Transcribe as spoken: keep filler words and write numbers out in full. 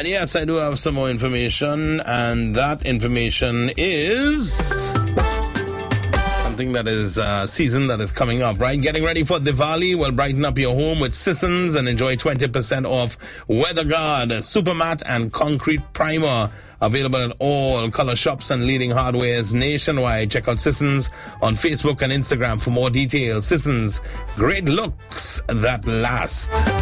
And yes, I do have some more information, and that information is something that is uh, season that is coming up, right? Getting ready for Diwali. Well, brighten up your home with Sissons and enjoy twenty percent off WeatherGuard, Supermat, and Concrete Primer. Available at all color shops and leading hardwares nationwide. Check out Sissons on Facebook and Instagram for more details. Sissons, great looks that last.